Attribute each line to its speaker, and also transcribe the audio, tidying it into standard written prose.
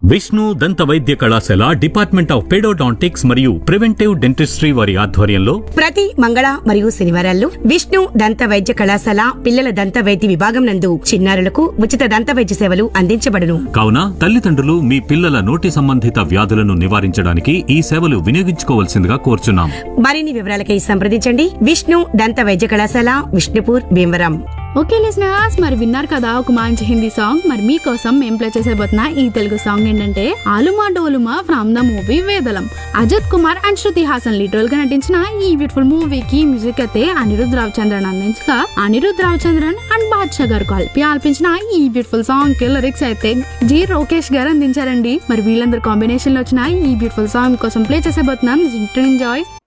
Speaker 1: విష్ణు దంత వైద్య కళాశాల డిపార్ట్మెంట్ ఆఫ్ పెడోడాంటిక్స్ మరియు ప్రివెంటివ్ డెంటిస్ట్రీ వారి ఆధ్వర్యంలో
Speaker 2: ప్రతి మంగళ మరియు శనివారాల్లో విష్ణు దంత వైద్య కళాశాల పిల్లల దంత వైద్య విభాగం నందు చిన్నారులకు ఉచిత దంత వైద్య సేవలు అందించబడును.
Speaker 1: కావున తల్లిదండ్రులు మీ పిల్లల నోటి సంబంధిత వ్యాధులను నివారించడానికి ఈ సేవలు వినియోగించుకోవాల్సిందిగా కోరుచున్నాం.
Speaker 2: మరిన్ని వివరాలకై సంప్రదించండి. విష్ణు దంత వైద్య కళాశాల, విష్ణుపూర్, భీమవరం.
Speaker 3: ఓకే లిజనర్స్, మరి విన్నారు కదా ఒక మంచి హిందీ సాంగ్. మరి మీకోసం మేము ప్లే చేసేబోతున్నా ఈ తెలుగు సాంగ్ ఏంటంటే ఆలుమా డోలుమా from the movie వేదలం. Ajit Kumar and Shruti Haasan lead role గా నటించిన ఈ బ్యూటిఫుల్ మూవీకి మ్యూజిక్ అయితే అనిరుద్ రవిచంద్రన్ అందించగా, అనిరుద్ రవిచంద్రన్ అండ్ బాద్షా గారు కలిపి ఆల్పించిన ఈ బ్యూటిఫుల్ సాంగ్ కి లిరిక్స్ అయితే జి రోకేష్ గారు అందించారండి. మరి వీళ్ళందరూ కాంబినేషన్ లో వచ్చిన ఈ బ్యూటిఫుల్ సాంగ్ కోసం ప్లే చేసేబోతున్నాం. ఎంజాయ్.